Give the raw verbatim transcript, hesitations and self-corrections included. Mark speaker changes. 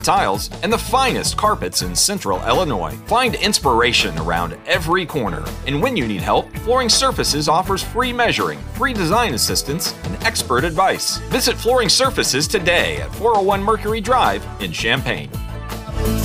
Speaker 1: tiles, and the finest carpets in Central Illinois. Find inspiration around every corner. And when you need help, Flooring Surfaces offers free measuring, free design assistance, and expert advice. Visit Flooring Surfaces today at four oh one Mercury Drive in Champaign.